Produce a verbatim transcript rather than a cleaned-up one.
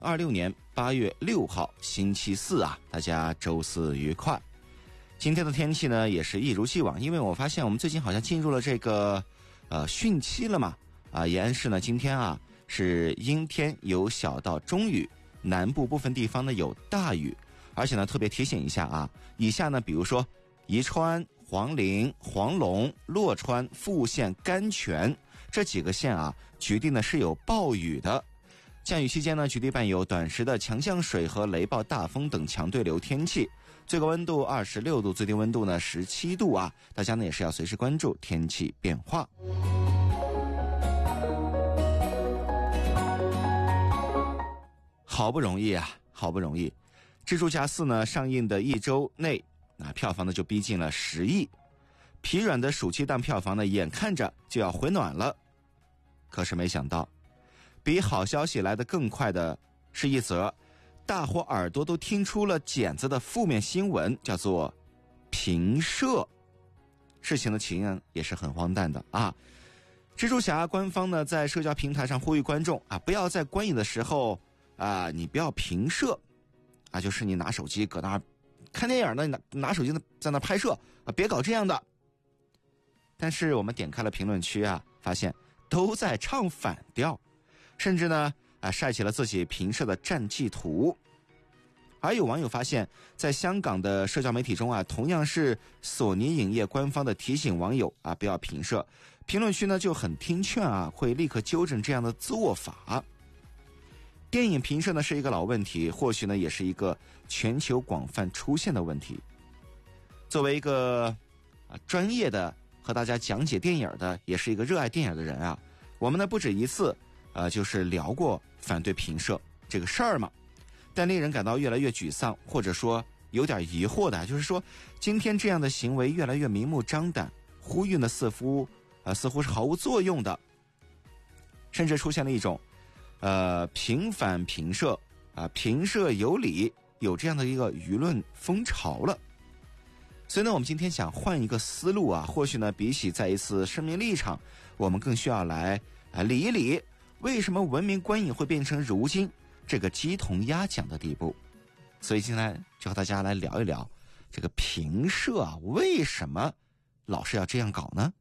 二六年八月六号星期四啊，大家周四愉快。今天的天气呢也是一如既往，因为我发现我们最近好像进入了这个呃汛期了嘛啊，延安市呢今天啊是阴天，有小到中雨，南部部分地方呢有大雨，而且呢特别提醒一下啊，以下呢比如说宜川、黄陵、黄龙、洛川、富县、甘泉这几个县啊，局地呢是有暴雨的。降雨期间呢，局地伴有短时的强降水和雷暴大风等强对流天气，最高温度二十六度，最低温度呢十七度啊，大家呢也是要随时关注天气变化。好不容易啊，好不容易，蜘蛛侠四呢上映的一周内，那票房呢就逼近了十亿，疲软的暑期档票房呢眼看着就要回暖了，可是没想到。比好消息来得更快的是一则大伙耳朵都听出了茧子的负面新闻，叫做评社。事情的起因也是很荒诞的啊！蜘蛛侠官方呢在社交平台上呼吁观众啊，不要在观影的时候啊，你不要评社啊，就是你拿手机搁那儿看电影呢，你拿拿手机在那拍摄啊，别搞这样的。但是我们点开了评论区啊，发现都在唱反调。甚至呢，啊晒起了自己评社的战绩图，而有网友发现，在香港的社交媒体中啊，同样是索尼影业官方的提醒网友啊不要评社，评论区呢就很听劝啊，会立刻纠正这样的做法。电影评社呢是一个老问题，或许呢也是一个全球广泛出现的问题。作为一个啊专业的和大家讲解电影的，也是一个热爱电影的人啊，我们呢不止一次。呃，就是聊过反对评社这个事儿嘛，但令人感到越来越沮丧，或者说有点疑惑的，就是说今天这样的行为越来越明目张胆，呼吁呢似乎呃似乎是毫无作用的，甚至出现了一种呃平反评社啊、呃、评社有理有这样的一个舆论风潮了。所以呢，我们今天想换一个思路啊，或许呢比起再一次声明立场，我们更需要来啊、呃、理一理。为什么文明观影会变成如今这个鸡同鸭讲的地步？所以今天就和大家来聊一聊这个评社啊，为什么老是要这样搞呢？